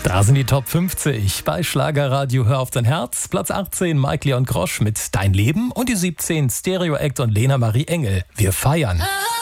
Da sind die Top 50 bei Schlagerradio Hör auf dein Herz. Platz 18 Mike Leon Grosch mit Dein Leben und die 17 Stereo Act und Lena Marie Engel. Wir feiern.